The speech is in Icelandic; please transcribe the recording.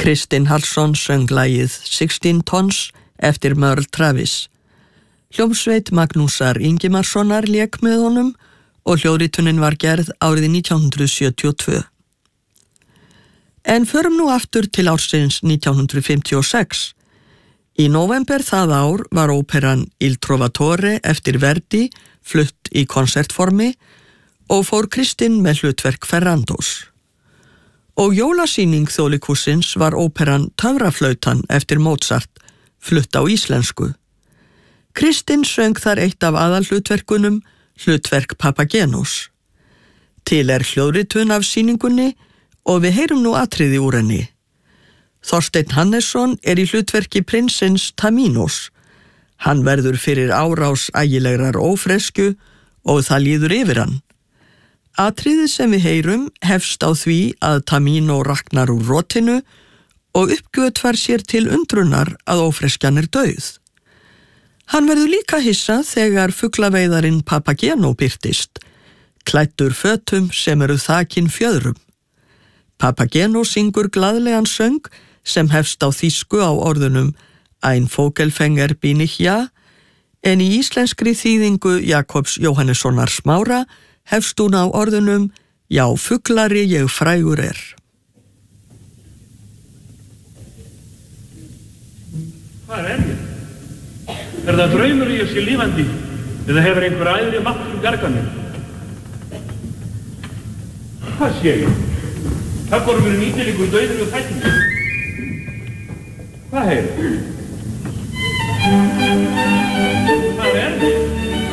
Kristinn Hallsson söng lagið 16 Tons eftir Merle Travis. Hljómsveit Magnúsar Ingimarssonar lék með honum og hljóðritunin var gerð árið 1972. En förum nú aftur til ársins 1956. Í november það ár var óperan Il Trovatore eftir Verdi flutt í konsertformi og fór Kristinn með hlutverk Ferrandos. Og jólasýning Þjóðleikhússins var óperan Töfraflautan eftir Mozart, flutt á íslensku. Kristinn söng þar eitt af aðalhlutverkunum, hlutverk Papagenos. Til hljóðritun af sýningunni og við heyrum nú atriði úr henni. Þorsteinn Hannesson í hlutverki prinsins Taminos. Hann verður fyrir árás ægilegrar ófresku og það líður yfir hann. Atriðið sem við heyrum hefst á því að Tamino raknar úr rotinu og uppgötvar sér til undrunar að ófreskjan dauð. Hann verður líka hissa þegar fuglaveiðarinn Papageno birtist, klæddur fötum sem eru þakin fjöðrum. Papageno syngur glaðlegan söng sem hefst á þýsku á orðunum Ein Vogelfänger bin ich ja, en í íslenskri þýðingu Jakobs Jóhannessonar Smára hefst hún á orðunum Já, fuglari ég frægur Hvað ég? Það draumur ég sé lífandi eða hefur einhver æðri makt bjargað mér? Hvað sé ég? Það voru mér nýtilegur dauður og fættingur. Hvað ég? Hvað ég?